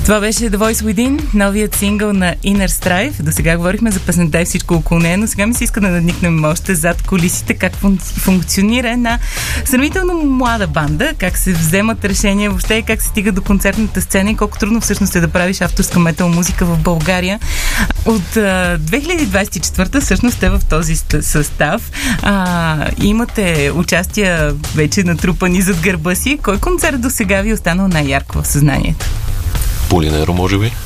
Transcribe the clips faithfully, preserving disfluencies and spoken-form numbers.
Това беше The Voice Within, новият сингъл на Inner Strife. До сега говорихме за песента и всичко около нея, но сега ми се иска да надникнем още зад кулисите, как фун- функционира една сравнително млада банда, как се вземат решения въобще, как се стига до концертната сцена и колко трудно всъщност е да правиш авторска метал музика в България. От а, две хиляди двадесет и четвърта всъщност сте в този състав. А, имате участия вече натрупани зад гърба си. Кой концерт до сега ви е останал най-ярко в съзнанието? Полинеро, може би?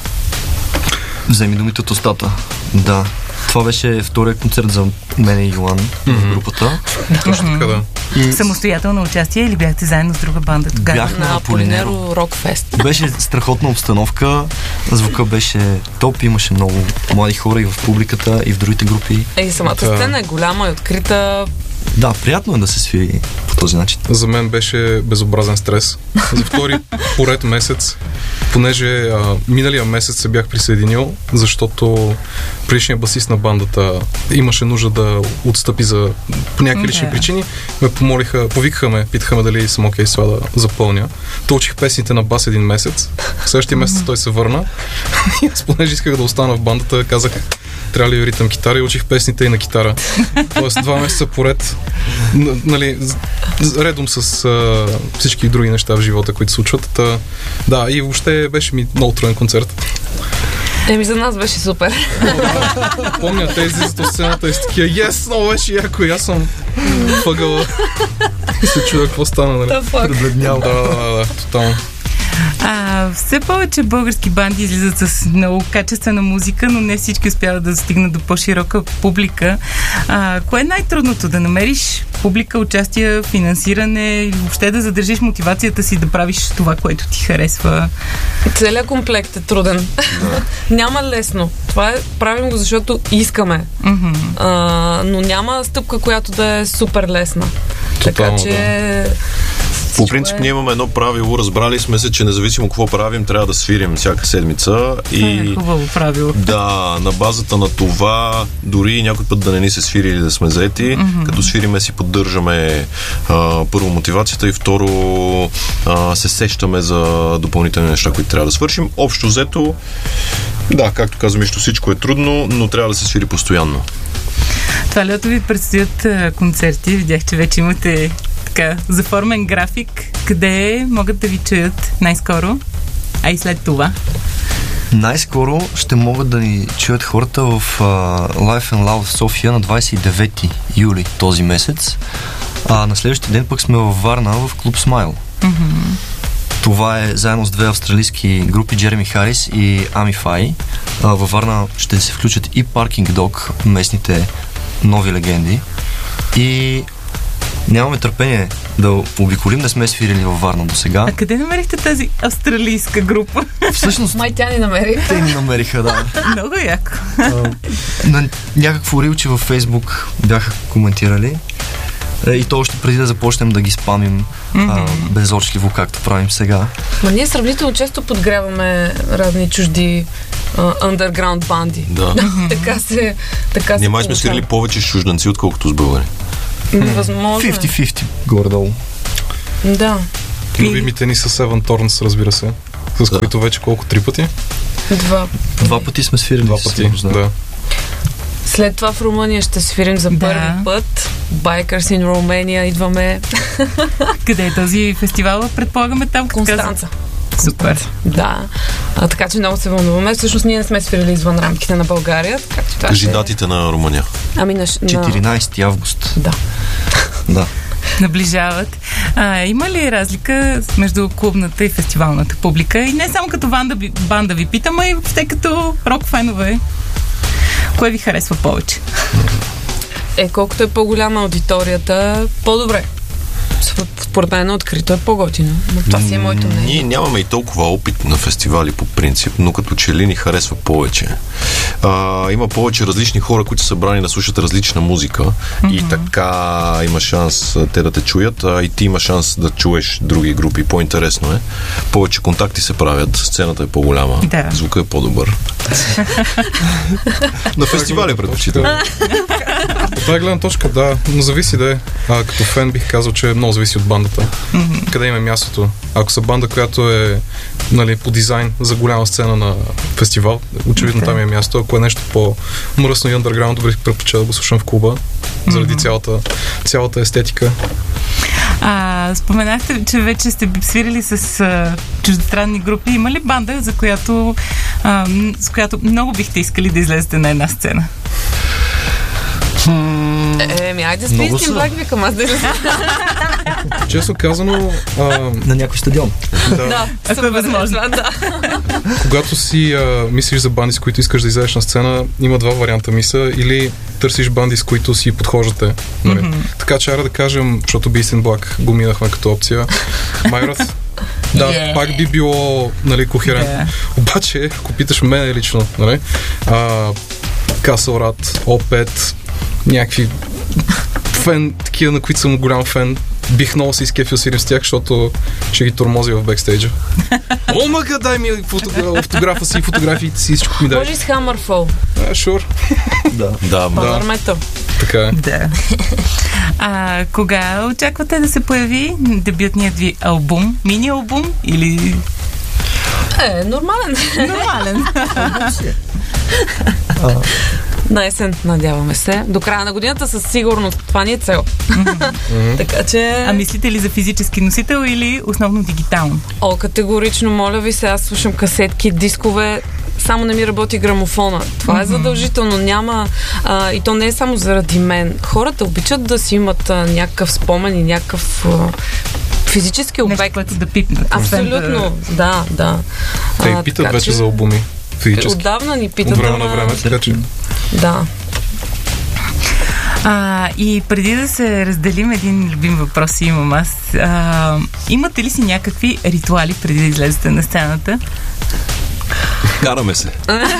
Вземи думите от устата. Да. Това беше втория концерт за мен и Йоан mm-hmm. в групата. Точно така, да. И... Самостоятелно участие или бяхте заедно с друга банда тогава? Бяхме на Полинеро Рокфест. Беше страхотна обстановка. Звука беше топ. Имаше много млади хора и в публиката, и в другите групи. Е, самата да. Сцена е голяма и открита. Да, приятно е да се свири по този начин. За мен беше безобразен стрес. За втори поред месец, понеже а, миналия месец се бях присъединил, защото предишният басист на бандата имаше нужда да отстъпи за по някакви лични yeah. причини. Ме помолиха, повикаха ме, питаха ме дали съм окей с това да запълня. То учих песните на бас един месец. В следващия месец mm-hmm. той се върна. И аз, понеже исках да остана в бандата, казах: трябва ли ритъм китара, и учих песните и на китара. Тоест два месеца поред, нали, редом с а, всички други неща в живота, които се случват. Та, да, и въобще беше ми много труден концерт. Еми, за нас беше супер. Помня, те излизат от сцената и с такива: yes, много беше яко, и аз съм въгъла. И се чудя какво стана, нали? Пребледнял. Да, да, да, тотално. А, все повече български банди излизат с много качествена музика, но не всички успяват да достигнат до по-широка публика. А, кое е най-трудното? Да намериш публика, участие, финансиране и въобще да задържиш мотивацията си да правиш това, което ти харесва? Целият комплект е труден. Няма лесно. Това е, правим го, защото искаме. Mm-hmm. А, но няма стъпка, която да е супер лесна. Тотално, така че... Да. По принцип, ние имаме едно правило, разбрали сме се, че независимо какво правим, трябва да свирим всяка седмица. И е хубаво правило. Да, на базата на това, дори някой път да не ни се свири или да сме заети, mm-hmm. като свириме си поддържаме а, първо мотивацията и второ а, се сещаме за допълнителни неща, които трябва да свършим. Общо взето, да, както казвам, изто всичко е трудно, но трябва да се свири постоянно. Това лято ви предстоят а, концерти. Видях, че вече имате така заформен график. Къде могат да ви чуят най-скоро? А и след това? Най-скоро ще могат да ни чуят хората в uh, Life and Loud в София на двадесет и девети юли този месец. А на следващия ден пък сме във Варна в клуб Smile. Mm-hmm. Това е заедно с две австралийски групи, Джереми Харис и Ами Фай. Uh, във Варна ще се включат и Parking Dog, местните нови легенди. И нямаме търпение да обиколим, да сме свирили във Варна до сега. А къде намерихте тази австралийска група? Всъщност... Май тя ни намери. Те ни намериха, да. Много яко. А, на някакво рилче във Фейсбук бяха коментирали. И то още преди да започнем да ги спамим mm-hmm. а, безочливо, както правим сега. Ма ние сравнително често подгряваме разни чужди underground банди. Да. така се така ние май сме свирили повече с чужденци, отколкото с българи. Невъзможно. петдесет на петдесет горе-долу. Да. Любимите ни са Seven Thorns, разбира се. С да. които вече колко? Три пъти? Два. Два пъти сме свирили. Два пъти, да. да. След това в Румъния ще свирим за първи да. път. Bikers in Romania, идваме. Къде е този фестивал? Предполагаме там. Констанца. Супер. Да. А, така че много се вълнуваме. Всъщност ние не сме свирили извън рамките на България. Кажи ще... датите на Румъния. Ами на... четиринадесети август. Да. Да. Наближават. А, има ли разлика между клубната и фестивалната публика? И не само като банда, банда ви питам, а и въобще като рок-фенове. Кое ви харесва повече? Е, колкото е по-голяма аудиторията, по-добре. Според мен открито е по-готино. Но това си е моето мнение. Ние нямаме и толкова опит на фестивали по принцип, но като че ли ни харесва повече. А, има повече различни хора, които са събрани да слушат различна музика mm-hmm. и така има шанс те да те чуят, а и ти има шанс да чуеш други групи. По-интересно е. Повече контакти се правят, сцената е по-голяма, да. Звука е по-добър. На фестивали предпочитам. От тази гледна точка, да, но зависи да е. А, като фен бих казал, че много зависи от бандата. Mm-hmm. Къде има мястото? Ако са банда, която е нали, по дизайн за голяма сцена на фестивал. Очевидно okay. там е място. Ако е нещо по-мръсно и underground, добре предпочитам да го слушам в клуба, заради mm-hmm. цялата, цялата естетика. А, споменахте, че вече сте свирили с а, чуждестранни групи. Има ли банда, за която, а, с която много бихте искали да излезете на една сцена? Еми, айде списни Black викам, аз да излеза. Честно казано... А... На някой стадион. Да, да, ако е възможно. Да. Когато си а, мислиш за банди, с които искаш да излезеш на сцена, има два варианта мисля. Или търсиш банди, с които си подхождате. Нали? Mm-hmm. Така че ара да кажем, защото Beast in Black го минахме като опция. Майрат, да, yeah. пак би било, нали, кохерентно. Yeah. Обаче, ако питаш мен лично, нали, а, Касълрат, О пет, някакви фен, такива, на които съм голям фен, бих много се изкефил свирим с тях, защото ще ги тормози в бекстейджа. О, мага, дай ми автографа си, фотографиите си, всичко ми дай. Може с Hammerfall. А, шур. Да. Да, да. Така е. Да. А, кога очаквате да се появи дебютният ви албум? Мини-албум или... Е, нормален. Нормален. На есен, надяваме се. До края на годината със сигурност. Това ни е цел. Mm-hmm. Така че... А мислите ли за физически носител или основно дигитално? О, категорично, моля ви се, аз слушам касетки, дискове, само не ми работи грамофона. Това mm-hmm. е задължително. Няма... А, и то не е само заради мен. Хората обичат да си имат а, някакъв спомен и някакъв... А, физически обект. Нещо, което да пипнат. Абсолютно, да, да. Те и питат вече че... за албуми. Физически. Отдавна ни питат. От време на време, така че... Да. А, и преди да се разделим, един любим въпрос имам аз. А, имате ли си някакви ритуали преди да излезете на сцената? Караме се.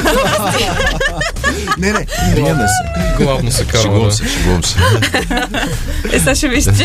не, не, биеме се. Главно се караме. Шегувам се, шегувам се. Е, сега ще вижте.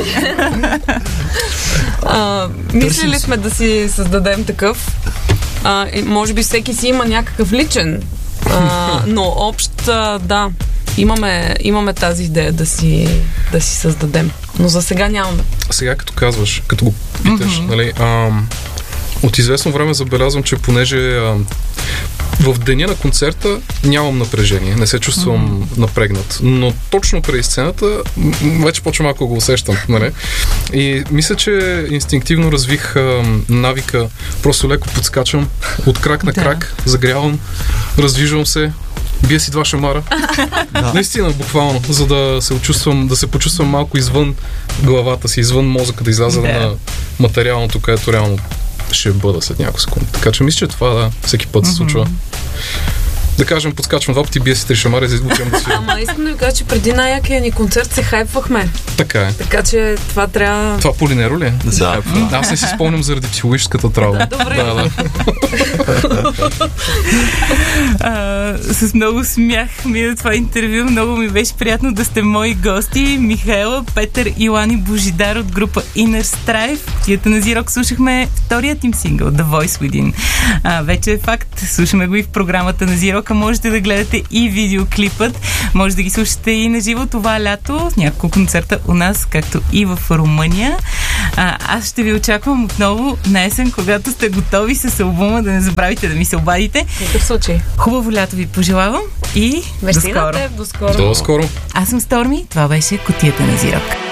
Мислили сме да си създадем такъв. А, може би всеки си има някакъв личен, а, но общ, а, да, имаме, имаме тази идея да си, да си създадем, но за сега нямаме. Сега като казваш, като го питаш, mm-hmm. нали, а, от известно време забелязвам, че понеже а, в деня на концерта нямам напрежение, не се чувствам mm-hmm. напрегнат, но точно преди сцената вече почва малко го усещам, нали? И мисля, че инстинктивно развих а, навика, просто леко подскачам от крак на крак, да. Загрявам, раздвижвам се, бия си два шамара. Да. Наистина, буквално, за да се почувствам, да се почувствам малко извън главата си, извън мозъка, да изляза да. На материалното, където реално ще бъда след няколко секунди. Така че мисля, че това да, всеки път се случва. Да кажем, подскачвам два пъти, бия си три шамари, за отивам да си. Ама искам да ви кажа, че преди най-якия ни концерт се хайпвахме. Така е. Така че това трябва... Това Полинеро ли е? Да. да. Аз не си спомням заради психологическата травма. Да, добре. Да, да. а, с много смях мина това интервю. Много ми беше приятно да сте мои гости. Михаела, Петър, Илани Божидар от група Inner Strife. Тията на Зирок слушахме вторият им сингъл The Voice Within. А, вече е факт. Слушаме го и в програмата на Зирок. Можете да гледате и видеоклипът. Може да ги слушате и на живо това лято. Няколко концерта у нас, както и в Румъния. А, аз ще ви очаквам отново на есен, когато сте готови с албума. Да не забравите да ми се обадите. В такъв случай. Хубаво лято ви пожелавам и Мерси до скоро. Теб, до скоро. До скоро. Аз съм Сторми. Това беше Кутията на Зирок.